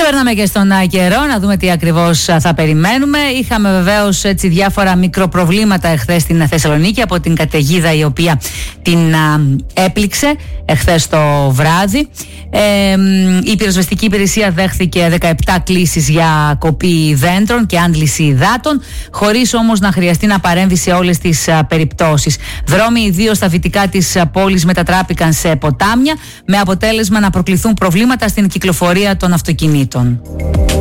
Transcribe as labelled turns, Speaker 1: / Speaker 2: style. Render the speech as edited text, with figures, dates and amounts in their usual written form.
Speaker 1: Περνάμε και στον καιρό, να δούμε τι ακριβώς θα περιμένουμε. Είχαμε βεβαίως διάφορα μικροπροβλήματα εχθές στην Θεσσαλονίκη από την καταιγίδα η οποία την έπληξε εχθές το βράδυ. Η πυροσβεστική υπηρεσία δέχθηκε 17 κλήσεις για κοπή δέντρων και άντληση υδάτων, χωρίς όμως να χρειαστεί να παρέμβει σε όλες τις περιπτώσεις. Δρόμοι ιδίως στα δυτικά της πόλης μετατράπηκαν σε ποτάμια, με αποτέλεσμα να προκληθούν προβλήματα στην κυκλοφορία των αυτοκινήτων.